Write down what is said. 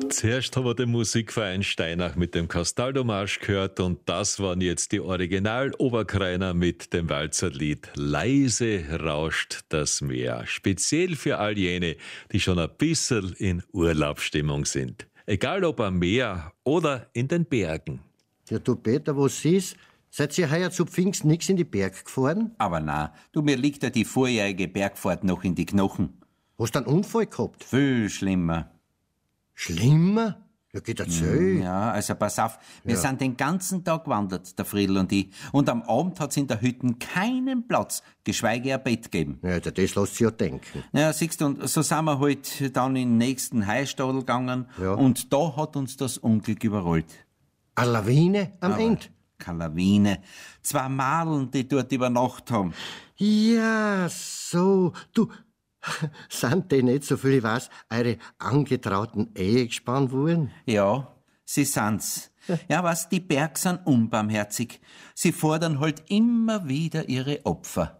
Zuerst haben wir den Musikverein Steinach mit dem Castaldo-Marsch gehört und das waren jetzt die Original-Oberkreiner mit dem Walzerlied Leise rauscht das Meer. Speziell für all jene, die schon ein bisschen in Urlaubsstimmung sind. Egal ob am Meer oder in den Bergen. Ja, du Peter, was ist? Seid ihr heuer zu Pfingst nix in die Berg gefahren? Aber na, mir liegt ja die vorjährige Bergfahrt noch in die Knochen. Hast du einen Unfall gehabt? Viel schlimmer. Schlimmer? Ja, geht erzähl. Ja, also pass auf, wir sind den ganzen Tag gewandert, der Friedl und ich. Und am Abend hat's in der Hütte keinen Platz, geschweige ein Bett gegeben. Ja, das lässt sich ja denken. Ja, siehst du, und so sind wir halt dann in den nächsten Heistadel gegangen. Ja. Und da hat uns das Unglück überrollt. Eine Lawine am Ende? Keine Lawine. 2 Madeln, die dort über Nacht haben. Ja, so. Du, sind die nicht, so viel ich weiß, eure angetrauten Ehe gespannt worden? Ja, sie sind's. Ja, was, die Berg sind unbarmherzig. Sie fordern halt immer wieder ihre Opfer.